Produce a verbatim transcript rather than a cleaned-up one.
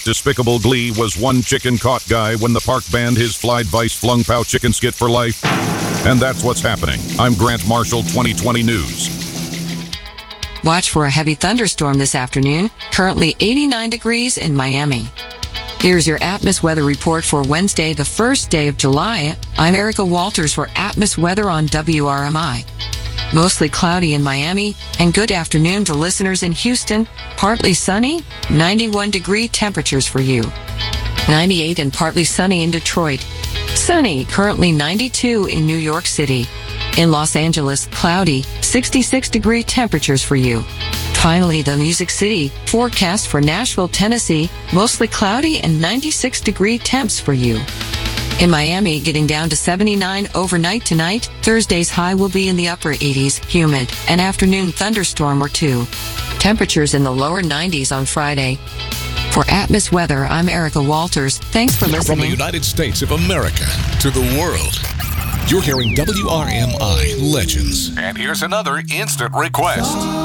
Despicable Glee was one chicken caught guy when the park banned his Flied Vice Flung Pow chicken skit for life. And that's what's happening. I'm Grant Marshall, twenty twenty News. Watch for a heavy thunderstorm this afternoon. Currently eighty-nine degrees in Miami. Here's your Atmos weather report for Wednesday, the first day of July. I'm Erica Walters for Atmos Weather on W R M I. Mostly cloudy in Miami, and good afternoon to listeners in Houston. Partly sunny, ninety-one degree temperatures for you. ninety-eight and partly sunny in Detroit. Sunny, currently ninety-two in New York City. In Los Angeles, cloudy, sixty-six degree temperatures for you. Finally, the Music City, forecast for Nashville, Tennessee, mostly cloudy and ninety-six degree temps for you. In Miami, getting down to seventy-nine overnight tonight. Thursday's high will be in the upper eighties, humid, an afternoon thunderstorm or two. Temperatures in the lower nineties on Friday. For Atmos Weather, I'm Erica Walters. Thanks for listening. From the United States of America to the world, you're hearing W R M I Legends. And here's another instant request.